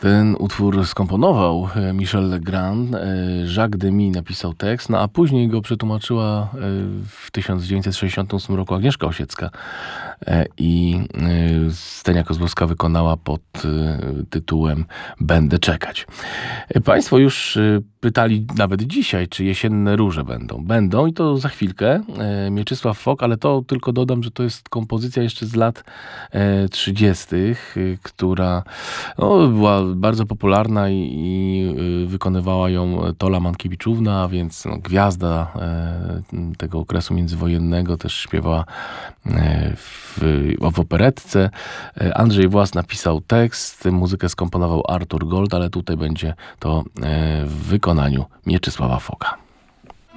Ten utwór skomponował Michel Legrand, Jacques Demy napisał tekst, no a później go przetłumaczyła w 1968 roku Agnieszka Osiecka i Stenia Kozłowska wykonała pod tytułem Będę czekać. Państwo już pytali nawet dzisiaj, czy jesienne róże będą. Będą i to za chwilkę. Mieczysław Fok, ale to tylko dodam, że to jest kompozycja jeszcze z lat 30., która była bardzo popularna i wykonywała ją Tola Mankiewiczówna, więc gwiazda tego okresu międzywojennego, też śpiewała w operetce. Andrzej Włas napisał tekst, muzykę skomponował Artur Gold, ale tutaj będzie to w wykonaniu Mieczysława Foka.